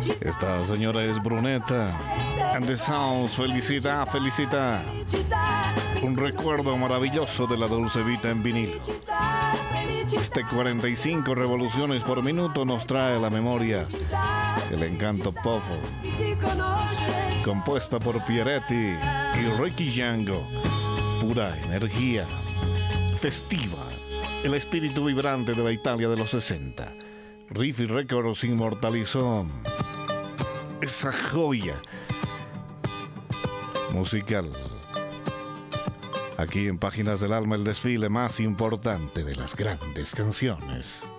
Esta señora es Brunetta and the Sounds. Felicidad, felicidad. Un recuerdo maravilloso de la Dolce Vita en vinilo. 45 revoluciones por minuto nos trae a la memoria el encanto pop, compuesta por Pieretti y Ricky Django. Pura energía festiva, el espíritu vibrante de la Italia de los 60. Riffy Records inmortalizó esa joya musical. Aquí en Páginas del Alma, el desfile más importante de las grandes canciones.